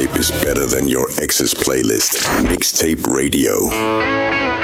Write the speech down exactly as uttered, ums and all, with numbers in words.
mixtape is better than your ex's playlist. Mixtape Radio.